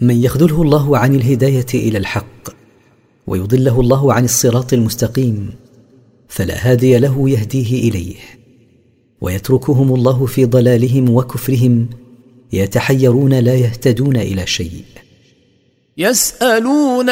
من يخذله الله عن الهداية إلى الحق ويضله الله عن الصراط المستقيم فلا هادي له يهديه إليه، ويتركهم الله في ضلالهم وكفرهم يتحيرون لا يهتدون إلى شيء. يسألون